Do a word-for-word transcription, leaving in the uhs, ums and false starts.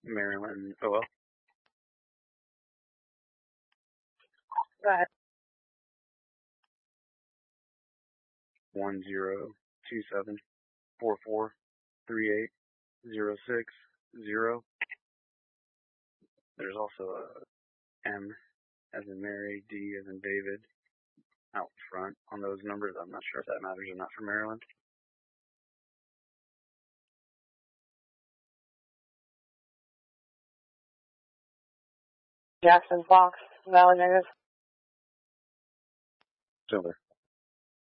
Maryland O L. Go ahead. One zero two seven four four three eight zero six zero. There's also a M as in Mary, D as in David out front on those numbers. I'm not sure if that matters or not for Maryland. Jackson Fox, Valley Native. Silver.